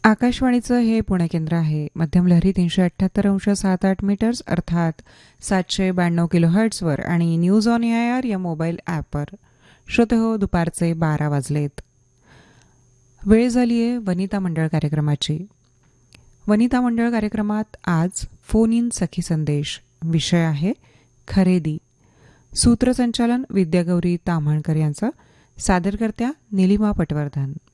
आकाशवाणीचं हे पुणे केंद्र आहे. मध्यम लहरी 378.78 मीटर्स अर्थात 792 किलोहर्ट्झवर आणि न्यूज ऑन एआयआर या मोबाईल ॲपवर. श्रोते हो, दुपारचे 12 वाजलेत. वेळ झाली आहे वनिता मंडळ कार्यक्रमाची. वनिता मंडळ कार्यक्रमात आज फोन इन सखी संदेश. विषय आहे खरेदी. सूत्रसंचालन विद्यागौरी ताम्हणकर यांचं. सादरकर्त्या निलिमा पटवर्धन.